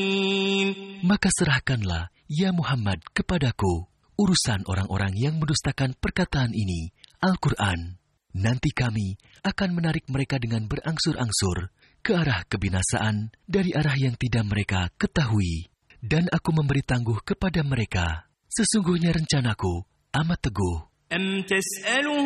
Maka serahkanlah, ya Muhammad, kepadaku urusan orang-orang yang mendustakan perkataan ini, Al-Quran. Nanti kami akan menarik mereka dengan berangsur-angsur ke arah kebinasaan dari arah yang tidak mereka ketahui. Dan aku memberi tangguh kepada mereka. Sesungguhnya rencanaku amat teguh.